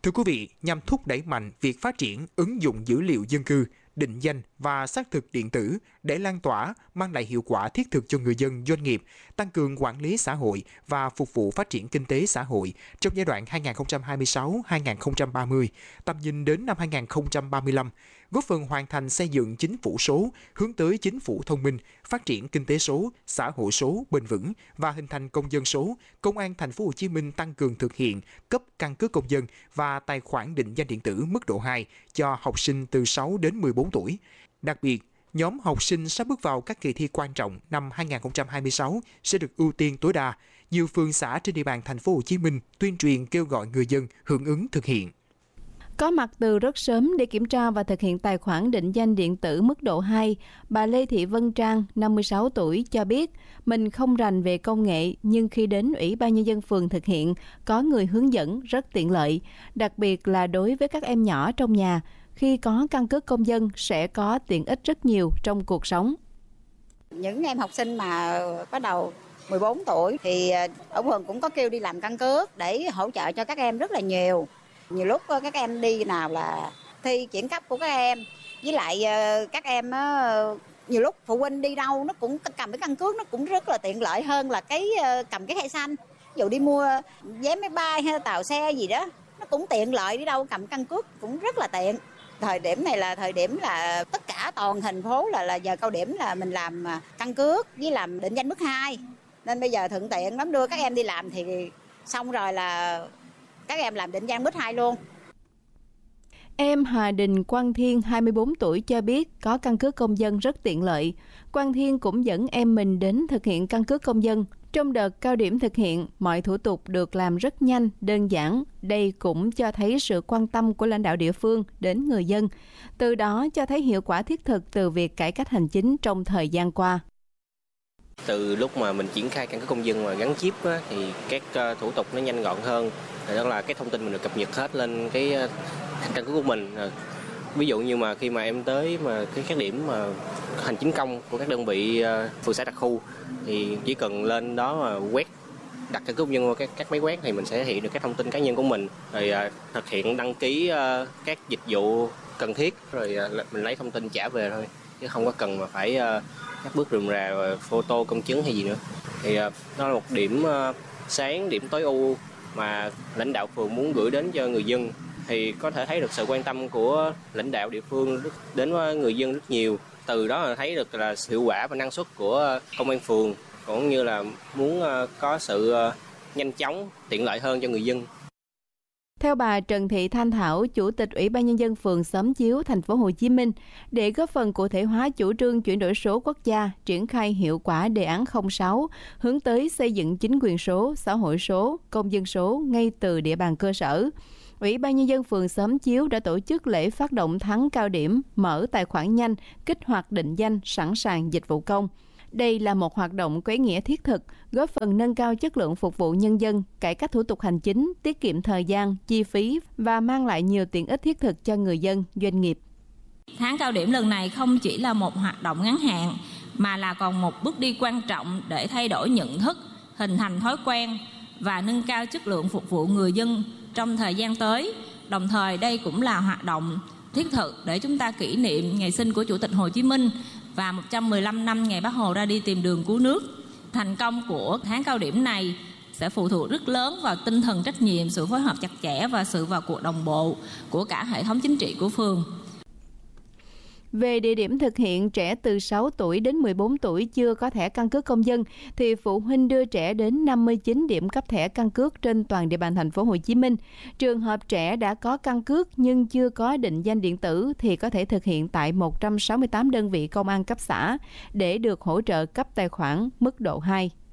Thưa quý vị, nhằm thúc đẩy mạnh việc phát triển ứng dụng dữ liệu dân cư, định danh và xác thực điện tử để lan tỏa, mang lại hiệu quả thiết thực cho người dân, doanh nghiệp, tăng cường quản lý xã hội và phục vụ phát triển kinh tế xã hội trong giai đoạn 2026-2030, tầm nhìn đến năm 2035, góp phần hoàn thành xây dựng chính phủ số, hướng tới chính phủ thông minh, phát triển kinh tế số, xã hội số bền vững và hình thành công dân số. Công an Thành phố Hồ Chí Minh tăng cường thực hiện cấp căn cước công dân và tài khoản định danh điện tử mức độ 2 cho học sinh từ 6 đến 14 tuổi. Đặc biệt, nhóm học sinh sắp bước vào các kỳ thi quan trọng năm 2026 sẽ được ưu tiên tối đa. Nhiều phường xã trên địa bàn Thành phố Hồ Chí Minh tuyên truyền kêu gọi người dân hưởng ứng thực hiện. Có mặt từ rất sớm để kiểm tra và thực hiện tài khoản định danh điện tử mức độ 2, bà Lê Thị Vân Trang, 56 tuổi, cho biết mình không rành về công nghệ nhưng khi đến Ủy ban Nhân dân phường thực hiện, có người hướng dẫn rất tiện lợi, đặc biệt là đối với các em nhỏ trong nhà. Khi có căn cước công dân sẽ có tiện ích rất nhiều trong cuộc sống. Những em học sinh mà bắt đầu 14 tuổi thì ở phường cũng có kêu đi làm căn cước để hỗ trợ cho các em rất là nhiều. Nhiều lúc các em đi nào là thi chuyển cấp của các em, với lại các em nhiều lúc phụ huynh đi đâu nó cũng cầm cái căn cước, nó cũng rất là tiện lợi hơn là cái cầm cái thẻ xanh. Ví dụ đi mua vé máy bay hay tàu xe gì đó, nó cũng tiện lợi, đi đâu cầm căn cước cũng rất là tiện. Thời điểm này là thời điểm là tất cả toàn thành phố là giờ cao điểm là mình làm căn cước với làm định danh mức 2. Nên bây giờ thuận tiện lắm, đưa các em đi làm thì xong rồi là các em làm định danh mức 2 luôn. Em Hà Đình Quang Thiên, 24 tuổi cho biết có căn cước công dân rất tiện lợi. Quang Thiên cũng dẫn em mình đến thực hiện căn cước công dân. Trong đợt cao điểm thực hiện, mọi thủ tục được làm rất nhanh, đơn giản. Đây cũng cho thấy sự quan tâm của lãnh đạo địa phương đến người dân. Từ đó cho thấy hiệu quả thiết thực từ việc cải cách hành chính trong thời gian qua. Từ lúc mà mình triển khai căn cước công dân mà gắn chip á, thì các thủ tục nó nhanh gọn hơn. Đó là cái thông tin mình được cập nhật hết lên cái căn cước của mình. Ví dụ như mà khi mà em tới mà các điểm mà hành chính công của các đơn vị phường xã đặc khu thì chỉ cần lên đó mà quét, đặt căn cước công dân vào các máy quét thì mình sẽ thể hiện được các thông tin cá nhân của mình, rồi thực hiện đăng ký các dịch vụ cần thiết, rồi mình lấy thông tin trả về thôi, chứ không có cần mà phải các bước rườm rà và photo công chứng hay gì nữa. Thì đó là một điểm sáng, điểm tối ưu mà lãnh đạo phường muốn gửi đến cho người dân. Thì có thể thấy được sự quan tâm của lãnh đạo địa phương đến người dân rất nhiều. Từ đó là thấy được là hiệu quả và năng suất của công an phường, cũng như là muốn có sự nhanh chóng, tiện lợi hơn cho người dân. Theo bà Trần Thị Thanh Thảo, Chủ tịch Ủy ban Nhân dân phường Xóm Chiếu, Thành phố Hồ Chí Minh, để góp phần cụ thể hóa chủ trương chuyển đổi số quốc gia, triển khai hiệu quả đề án 06, hướng tới xây dựng chính quyền số, xã hội số, công dân số ngay từ địa bàn cơ sở. Ủy ban Nhân dân phường Xóm Chiếu đã tổ chức lễ phát động tháng cao điểm mở tài khoản nhanh, kích hoạt định danh, sẵn sàng dịch vụ công. Đây là một hoạt động có ý nghĩa thiết thực, góp phần nâng cao chất lượng phục vụ nhân dân, cải cách thủ tục hành chính, tiết kiệm thời gian, chi phí và mang lại nhiều tiện ích thiết thực cho người dân, doanh nghiệp. Tháng cao điểm lần này không chỉ là một hoạt động ngắn hạn, mà là còn một bước đi quan trọng để thay đổi nhận thức, hình thành thói quen và nâng cao chất lượng phục vụ người dân trong thời gian tới. Đồng thời đây cũng là hoạt động thiết thực để chúng ta kỷ niệm ngày sinh của Chủ tịch Hồ Chí Minh và 115 năm ngày Bác Hồ ra đi tìm đường cứu nước. Thành công của tháng cao điểm này sẽ phụ thuộc rất lớn vào tinh thần trách nhiệm, sự phối hợp chặt chẽ và sự vào cuộc đồng bộ của cả hệ thống chính trị của phường. Về địa điểm thực hiện, trẻ từ 6 tuổi đến 14 tuổi chưa có thẻ căn cước công dân thì phụ huynh đưa trẻ đến 59 điểm cấp thẻ căn cước trên toàn địa bàn Thành phố Hồ Chí Minh. Trường hợp trẻ đã có căn cước nhưng chưa có định danh điện tử thì có thể thực hiện tại 168 đơn vị công an cấp xã để được hỗ trợ cấp tài khoản mức độ 2.